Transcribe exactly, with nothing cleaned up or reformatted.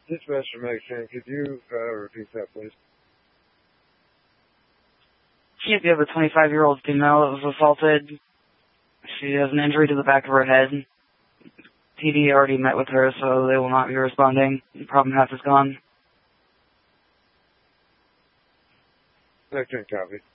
Dispatcher Mexican, could you uh, repeat that, please? Chief, you have a twenty-five-year-old female that was assaulted. She has an injury to the back of her head. P D already met with her, so they will not be responding. Problem half is gone. Mexican copy.